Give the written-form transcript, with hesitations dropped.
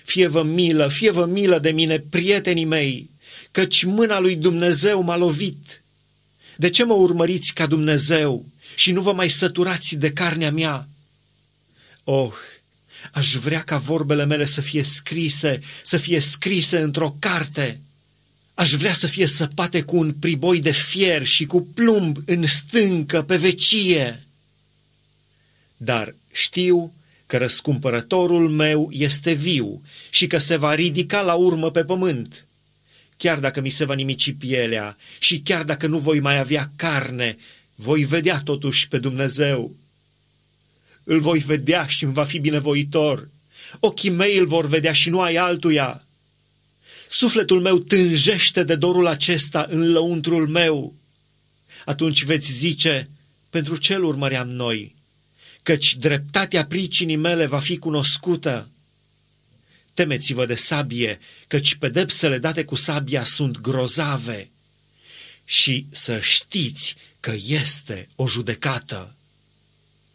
Fie-vă milă de mine, prietenii mei, căci mâna lui Dumnezeu m-a lovit. De ce mă urmăriți ca Dumnezeu și nu vă mai săturați de carnea mea? Oh, aș vrea ca vorbele mele să fie scrise într-o carte. Aș vrea să fie săpate cu un priboi de fier și cu plumb în stâncă pe vecie. Dar știu că răscumpărătorul meu este viu și că se va ridica la urmă pe pământ. Chiar dacă mi se va nimici pielea și chiar dacă nu voi mai avea carne, voi vedea totuși pe Dumnezeu. Îl voi vedea și îmi va fi binevoitor. Ochii mei îl vor vedea și nu ai altuia. Sufletul meu tânjește de dorul acesta în lăuntrul meu. Atunci veți zice, pentru ce îl urmăream noi? Căci dreptatea pricinii mele va fi cunoscută. Temeți-vă de sabie, căci pedepsele date cu sabia sunt grozave. Și să știți că este o judecată.